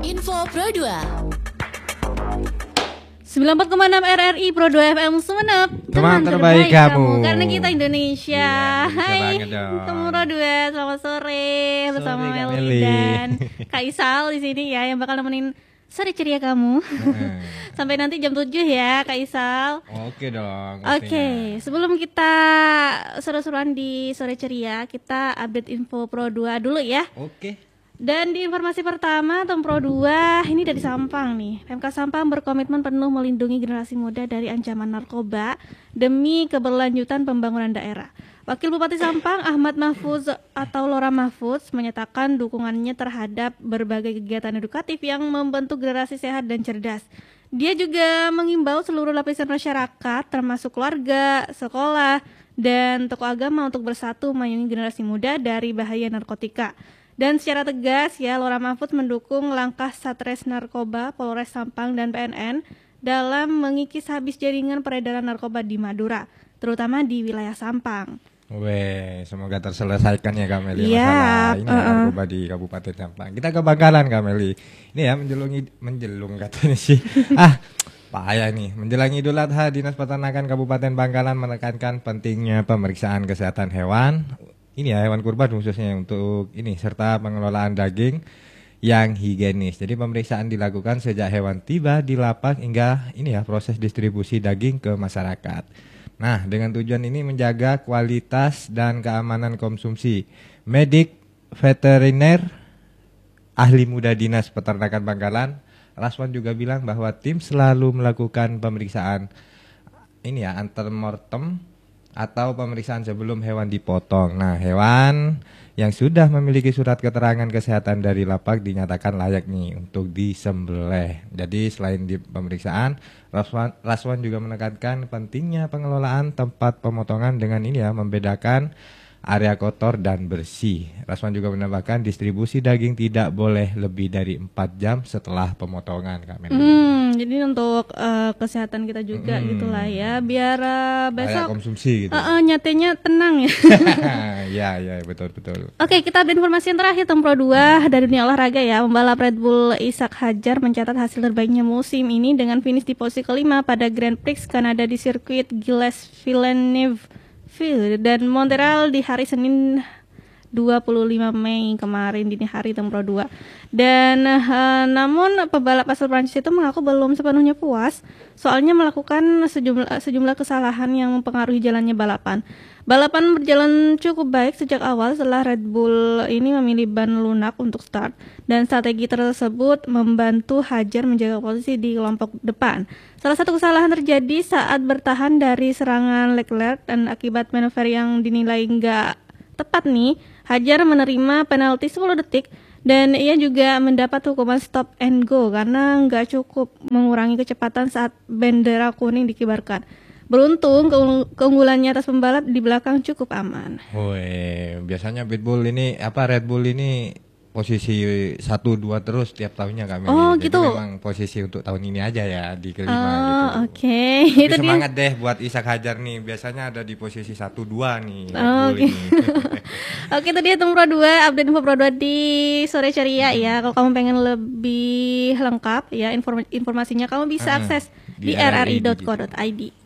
Info Pro 2 94,6 RRI Pro 2 FM Sumenep. Teman terbaik kamu. Karena kita Indonesia. Hai teman Pro 2, selamat sore bersama Meli dan Kak Isal di sini ya, yang bakal nemenin sore ceria kamu sampai nanti jam 7 ya Kak Isal. Oke dong. Oke, sebelum kita seru-seruan di sore ceria, kita update info Pro 2 dulu ya. Oke. Dan di informasi pertama, Tem Pro 2 ini dari Sampang nih. Pemkab Sampang berkomitmen penuh melindungi generasi muda dari ancaman narkoba demi keberlanjutan pembangunan daerah. Wakil Bupati Sampang Ahmad Mahfuz atau Lora Mahfuz menyatakan dukungannya terhadap berbagai kegiatan edukatif yang membentuk generasi sehat dan cerdas. Dia juga mengimbau seluruh lapisan masyarakat termasuk keluarga, sekolah, dan tokoh agama untuk bersatu melindungi generasi muda dari bahaya narkotika. Dan secara tegas ya, Lora Mahfuz mendukung langkah Satres Narkoba, Polres Sampang dan PNN dalam mengikis habis jaringan peredaran narkoba di Madura, terutama di wilayah Sampang. Weh, semoga terselesaikan ya Kak Meli ya, masalah ini narkoba di Kabupaten Sampang. Kita ke Bangkalan Kak Meli. Ini ya menjelung katanya sih. Payah nih. Menjelang Idul Adha, Dinas Peternakan Kabupaten Bangkalan menekankan pentingnya pemeriksaan kesehatan hewan. Ini ya, hewan kurban khususnya untuk ini, serta pengelolaan daging yang higienis. Jadi pemeriksaan dilakukan sejak hewan tiba di lapak hingga ini ya, proses distribusi daging ke masyarakat. Nah, dengan tujuan ini menjaga kualitas dan keamanan konsumsi. Medik veteriner ahli muda Dinas Peternakan Bangkalan, Raswan juga bilang bahwa tim selalu melakukan pemeriksaan ini ya, antemortem atau pemeriksaan sebelum hewan dipotong. Nah, hewan yang sudah memiliki surat keterangan kesehatan dari lapak dinyatakan layak nih untuk disembelih. Jadi selain di pemeriksaan, Raswan juga menekankan pentingnya pengelolaan tempat pemotongan dengan ini ya, membedakan area kotor dan bersih. Raswan juga menambahkan distribusi daging tidak boleh lebih dari 4 jam setelah pemotongan, Kak Meli. Jadi untuk kesehatan kita juga gitulah ya, biar besok konsumsi gitu. Nyatanya tenang ya. Ya, betul. Oke, kita update informasi yang terakhir Tem Pro 2 dari dunia olahraga ya. Pembalap Red Bull Ishak Hadjar mencatat hasil terbaiknya musim ini dengan finish di posisi kelima pada Grand Prix Kanada di sirkuit Gilles Villeneuve dan Montreal di hari Senin 25 Mei kemarin dini hari Tem Pro 2. Dan namun pebalap asal Prancis itu mengaku belum sepenuhnya puas soalnya melakukan sejumlah kesalahan yang mempengaruhi jalannya balapan. Balapan berjalan cukup baik sejak awal setelah Red Bull ini memilih ban lunak untuk start, dan strategi tersebut membantu Hadjar menjaga posisi di kelompok depan. Salah satu kesalahan terjadi saat bertahan dari serangan Leclerc, dan akibat manuver yang dinilai nggak tepat nih, Hadjar menerima penalti 10 detik dan ia juga mendapat hukuman stop and go karena nggak cukup mengurangi kecepatan saat bendera kuning dikibarkan. Beruntung keunggulannya atas pembalap di belakang cukup aman. Woi, biasanya Red Bull ini posisi 1-2 terus tiap tahunnya Kak Meli. Oh, jadi gitu. Memang posisi untuk tahun ini aja ya di kelima gitu. Oke. Itu semangat deh buat Ishak Hadjar nih. Biasanya ada di posisi 1-2 nih. Oke. Oke, itu dia Tem Pro 2, update info Pro 2 di sore ceria ya. Kalau kamu pengen lebih lengkap ya informasinya, kamu bisa akses di rri.co.id.